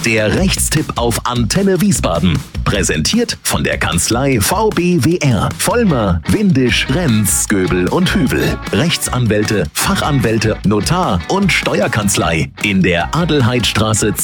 Der Rechtstipp auf Antenne Wiesbaden. Präsentiert von der Kanzlei VBWR. Vollmer, Windisch, Renz, Göbel und Hübel. Rechtsanwälte, Fachanwälte, Notar und Steuerkanzlei. In der Adelheidstraße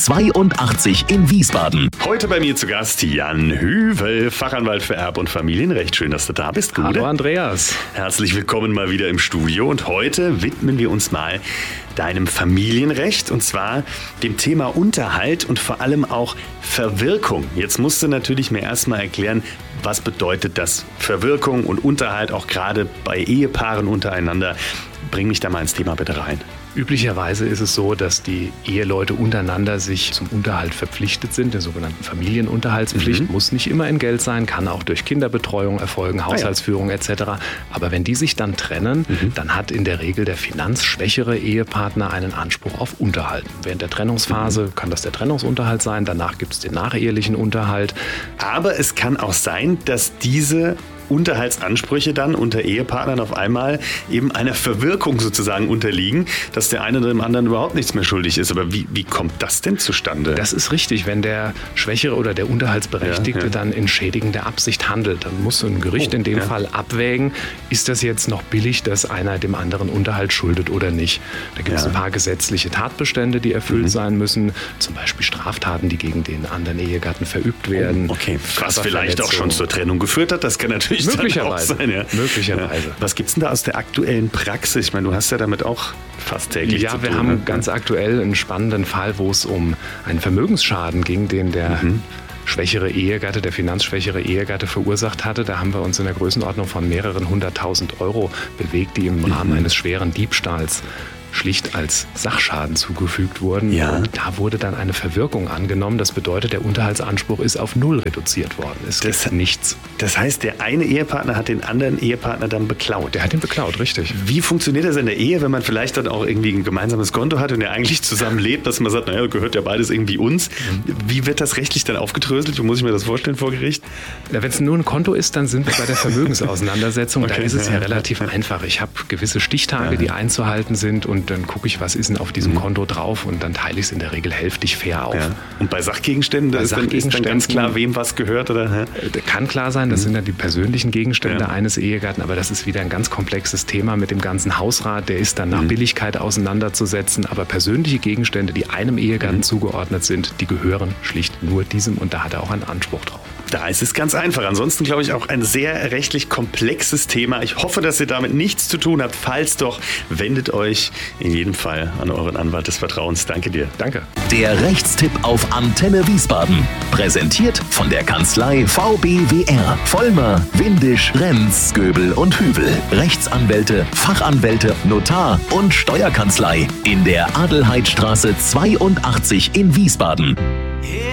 82 in Wiesbaden. Heute bei mir zu Gast Jan Hüvel, Fachanwalt für Erb- und Familienrecht. Schön, dass du da bist. Gute. Hallo Andreas. Herzlich willkommen mal wieder im Studio. Und heute widmen wir uns mal deinem Familienrecht, und zwar dem Thema Unterhalt und vor allem auch Verwirkung. Jetzt musst du natürlich mir erstmal erklären, was bedeutet das Verwirkung und Unterhalt, auch gerade bei Ehepaaren untereinander. Bring mich da mal ins Thema bitte rein. Üblicherweise ist es so, dass die Eheleute untereinander sich zum Unterhalt verpflichtet sind, der sogenannten Familienunterhaltspflicht. Muss nicht immer in Geld sein, kann auch durch Kinderbetreuung erfolgen, Haushaltsführung etc. Aber wenn die sich dann trennen, dann hat in der Regel der finanzschwächere Ehepartner einen Anspruch auf Unterhalt. Während der Trennungsphase kann das der Trennungsunterhalt sein, danach gibt es den nachehelichen Unterhalt. Aber es kann auch sein, dass diese Unterhaltsansprüche dann unter Ehepartnern auf einmal eben einer Verwirkung sozusagen unterliegen, dass der eine dem anderen überhaupt nichts mehr schuldig ist. Aber wie kommt das denn zustande? Das ist richtig, wenn der Schwächere oder der Unterhaltsberechtigte dann in schädigender Absicht handelt. Dann muss ein Gericht in dem Fall abwägen, ist das jetzt noch billig, dass einer dem anderen Unterhalt schuldet oder nicht. Da gibt es ein paar gesetzliche Tatbestände, die erfüllt sein müssen, zum Beispiel Straftaten, die gegen den anderen Ehegatten verübt werden. Was vielleicht auch schon zur Trennung geführt hat, das kann natürlich möglicherweise sein. Ja. Möglicherweise. Was gibt es denn da aus der aktuellen Praxis? Ich meine, du hast ja damit auch fast täglich zu tun. Ja, wir haben ganz aktuell einen spannenden Fall, wo es um einen Vermögensschaden ging, den der schwächere Ehegatte, der finanzschwächere Ehegatte verursacht hatte. Da haben wir uns in der Größenordnung von mehreren 100.000 Euro bewegt, die im Rahmen eines schweren Diebstahls schlicht als Sachschaden zugefügt wurden. Ja. Und da wurde dann eine Verwirkung angenommen. Das bedeutet, der Unterhaltsanspruch ist auf 0 reduziert worden. Es gibt nichts. Das heißt, der eine Ehepartner hat den anderen Ehepartner dann beklaut. Der hat ihn beklaut, richtig. Wie funktioniert das in der Ehe, wenn man vielleicht dann auch irgendwie ein gemeinsames Konto hat und ja eigentlich zusammen lebt, dass man sagt, naja, gehört ja beides irgendwie uns. Wie wird das rechtlich dann aufgedröselt? Wie muss ich mir das vorstellen vor Gericht? Wenn es nur ein Konto ist, dann sind wir bei der Vermögensauseinandersetzung. Da ist es ja relativ einfach. Ich habe gewisse Stichtage, die einzuhalten sind, und dann gucke ich, was ist denn auf diesem Konto drauf, und dann teile ich es in der Regel hälftig fair auf. Ja. Und bei Sachgegenständen, ist dann ganz klar, wem was gehört? Oder? Kann klar sein, das sind dann die persönlichen Gegenstände eines Ehegatten, aber das ist wieder ein ganz komplexes Thema mit dem ganzen Hausrat, der ist dann nach Billigkeit auseinanderzusetzen, aber persönliche Gegenstände, die einem Ehegatten zugeordnet sind, die gehören schlicht nur diesem, und da hat er auch einen Anspruch drauf. Da ist es ganz einfach. Ansonsten glaube ich auch ein sehr rechtlich komplexes Thema. Ich hoffe, dass ihr damit nichts zu tun habt. Falls doch, wendet euch in jedem Fall an euren Anwalt des Vertrauens. Danke dir. Danke. Der Rechtstipp auf Antenne Wiesbaden. Präsentiert von der Kanzlei VBWR. Vollmer, Windisch, Renz, Göbel und Hübel. Rechtsanwälte, Fachanwälte, Notar und Steuerkanzlei. In der Adelheidstraße 82 in Wiesbaden.